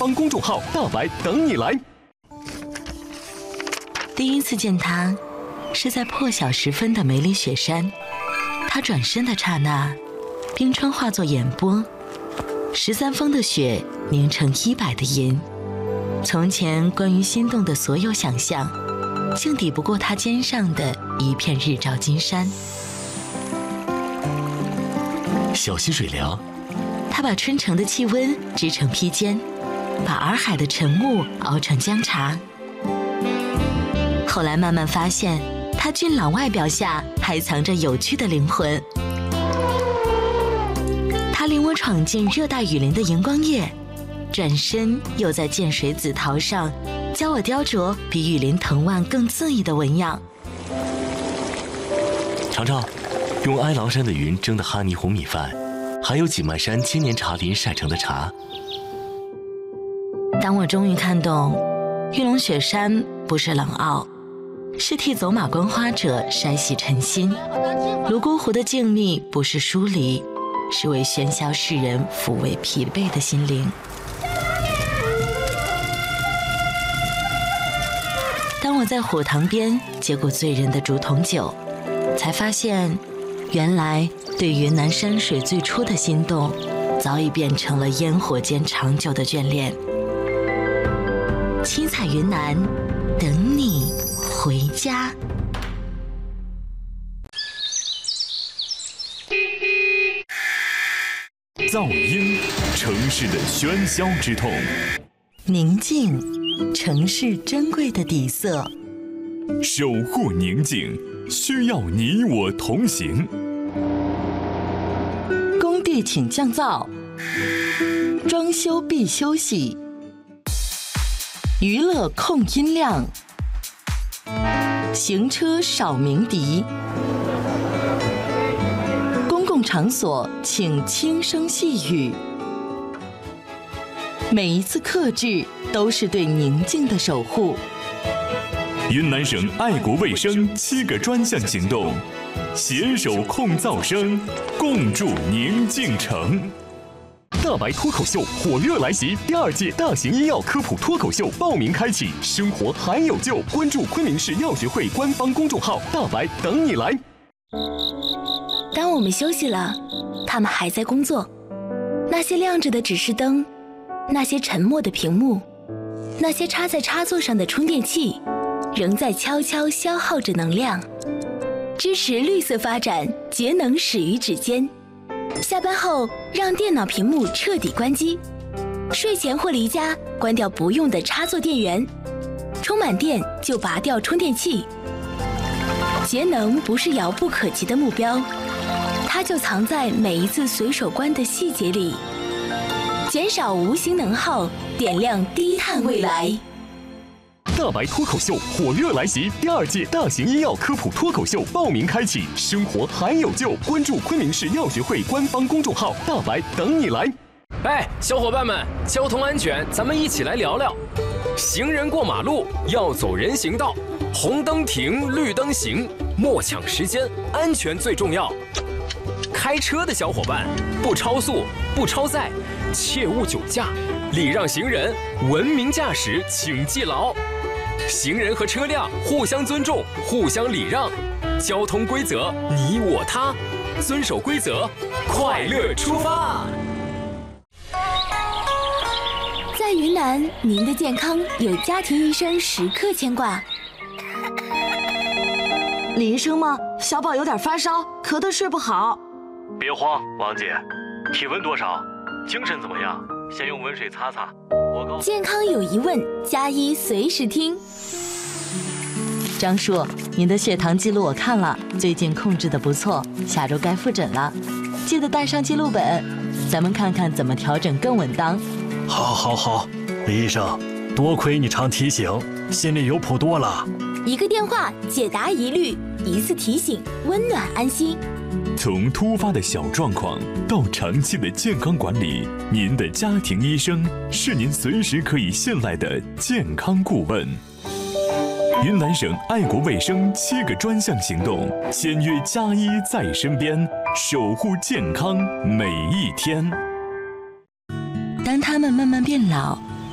方公众号“大白等你来”。 第一次见他，是在破晓时分的梅里雪山。他转身的刹那，冰川化作眼波，13峰的雪凝成100的银。从前关于心动的所有想象，竟抵不过他肩上的一片日照金山。 小溪水凉， 他把春城的气温织成披肩，把洱海的晨雾熬成姜茶。后来慢慢发现，他俊朗外表下还藏着有趣的灵魂。他领我闯进热带雨林的荧光夜，转身又在涧水紫桃上教我雕琢比雨林藤蔓更恣意的纹样。 尝尝用哀牢山的云蒸的哈尼红米饭，还有锦漫山千年茶林晒成的茶。 当我终于看懂，玉龙雪山不是冷傲，是替走马观花者筛洗尘心；泸沽湖的静谧不是疏离，是为喧嚣世人抚慰疲惫的心灵。当我在火塘边接过醉人的竹筒酒，才发现，原来对云南山水最初的心动，早已变成了烟火间长久的眷恋。七彩云南，等你回家。 噪音，城市的喧嚣之痛； 宁静，城市珍贵的底色。 守护宁静，需要你我同行。 工地请降噪，装修必休息。娱乐控音量，行车少鸣笛。公共场所请轻声细语。每一次克制都是对宁静的守护。 云南省爱国卫生7个专项行动，携手控噪声，共筑宁静城。 大白脱口秀火热来袭，第2届大型医药科普脱口秀报名开启，生活还有救！关注昆明市药学会官方公众号“大白等你来”。 当我们休息了，他们还在工作。那些亮着的指示灯，那些沉默的屏幕，那些插在插座上的充电器，仍在悄悄消耗着能量。支持绿色发展，节能始于指尖。下班后，让电脑屏幕彻底关机；睡前或离家，关掉不用的插座电源。充满电就拔掉充电器。节能不是遥不可及的目标，它就藏在每一次随手关的细节里。减少无形能耗，点亮低碳未来。 大白脱口秀火热来袭，第2届大型医药科普脱口秀报名开启，生活还有救！关注昆明市药学会官方公众号“大白等你来”。 哎，小伙伴们，交通安全，咱们一起来聊聊。行人过马路要走人行道，红灯停，绿灯行，莫抢时间，安全最重要。开车的小伙伴，不超速，不超载，切勿酒驾，礼让行人，文明驾驶，请记牢。行人和车辆互相尊重，互相礼让，交通规则你我他，遵守规则，快乐出发。 在云南，您的健康有家庭医生时刻牵挂。 李医生吗？小宝有点发烧，咳得睡不好。 别慌，王姐，体温多少？精神怎么样？先用温水擦擦。 健康有疑问，加医随时听。 张叔，您的血糖记录我看了，最近控制得不错，下周该复诊了，记得带上记录本，咱们看看怎么调整更稳当。 好，李医生，多亏你常提醒，心里有谱多了。 一个电话解答疑虑，一次提醒温暖安心。 从突发的小状况到长期的健康管理，您的家庭医生是您随时可以信赖的健康顾问。云南省爱国卫生7个专项行动，签约加医在身边，守护健康每一天。 当他们慢慢变老，